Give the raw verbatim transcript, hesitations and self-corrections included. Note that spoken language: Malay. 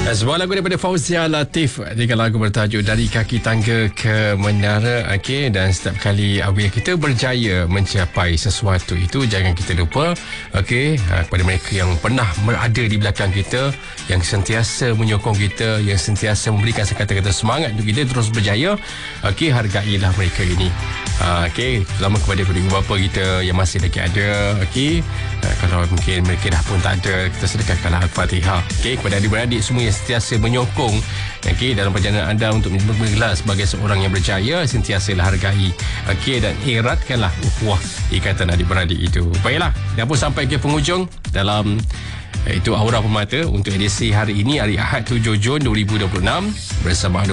Sebuah lagu daripada Fauzia Latif, dengan lagu bertajuk Dari Kaki Tangga ke Menara. Okey, dan setiap kali apabila kita berjaya mencapai sesuatu itu, jangan kita lupa okey, kepada mereka yang pernah berada di belakang kita, yang sentiasa menyokong kita, yang sentiasa memberikan kata-kata semangat untuk kita terus berjaya. Okey, hargailah mereka ini. Okey, selamat kepada ibu bapa kita yang masih lagi ada. Okey, kalau mungkin mereka dah pun tak ada, kita sedekahkanlah Al-Fatihah. Okey, kepada adik-beradik semua yang sentiasa menyokong okey dalam perjalanan anda untuk bergelar sebagai seorang yang berjaya, sentiasalah hargai okey dan eratkanlah ukhuwah ikatan adik-beradik itu. Baiklah, dah pun sampai ke penghujung dalam itu Aura Pemata untuk edisi hari ini, hari Ahad tujuh Jun dua ribu dua puluh enam, bersama